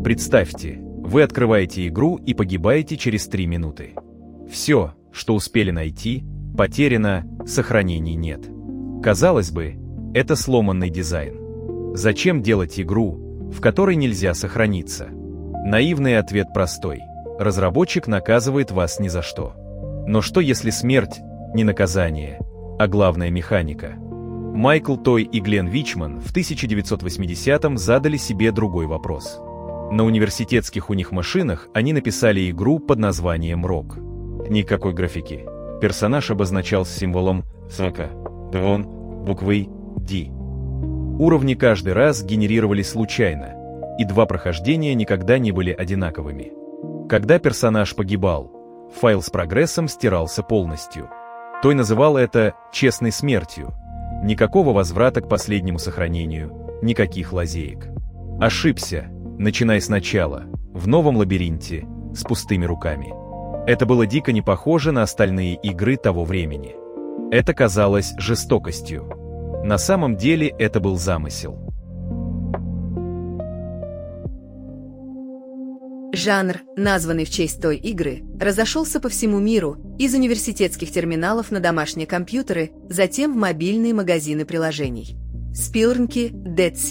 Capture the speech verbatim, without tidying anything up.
Представьте, вы открываете игру и погибаете через три минуты. Все, что успели найти, потеряно, сохранений нет. Казалось бы, это сломанный дизайн. Зачем делать игру, в которой нельзя сохраниться? Наивный ответ простой. Разработчик наказывает вас ни за что. Но что если смерть не наказание, а главная механика? Майкл Той и Глен Вичман в тысяча девятьсот восьмидесятом задали себе другой вопрос. На университетских у них машинах они написали игру под названием «Рок». Никакой графики. Персонаж обозначался символом «Сока», «Дрон», буквой «Ди». Уровни каждый раз генерировались случайно, и два прохождения никогда не были одинаковыми. Когда персонаж погибал, файл с прогрессом стирался полностью. Той называл это «честной смертью». Никакого возврата к последнему сохранению, никаких лазеек. Ошибся, начинай сначала, в новом лабиринте, с пустыми руками. Это было дико не похоже на остальные игры того времени. Это казалось жестокостью. На самом деле это был замысел. Жанр, названный в честь той игры, разошелся по всему миру, из университетских терминалов на домашние компьютеры, затем в мобильные магазины приложений. Спилрнки, Dead